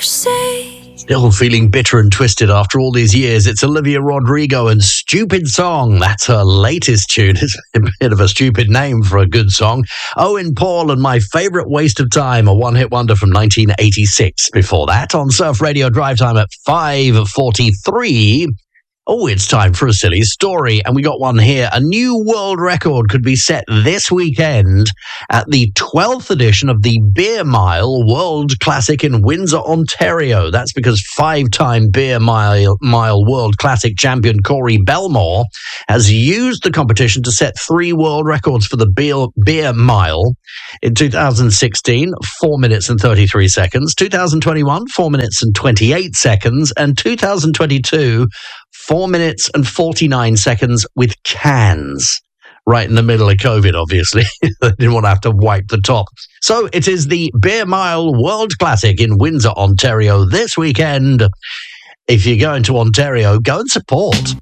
Still feeling bitter and twisted after all these years. It's Olivia Rodrigo and Stupid Song. That's her latest tune. It's a bit of a stupid name for a good song. Owen Paul and My Favourite Waste of Time, a one-hit wonder from 1986. Before that, on Surf Radio Drive Time at 5:43. Oh, it's time for a silly story, and we got one here. A new world record could be set this weekend at the 12th edition of the Beer Mile World Classic in Windsor, Ontario. That's because five-time Beer Mile World Classic champion Corey Belmore has used the competition to set three world records for the Beer Mile. In 2016, 4 minutes and 33 seconds. 2021, 4 minutes and 28 seconds. And 2022, 4 minutes and 49 seconds with cans. Right in the middle of COVID, obviously. They didn't want to have to wipe the top. So it is the Beer Mile World Classic in Windsor, Ontario this weekend. If you're going to Ontario, go and support.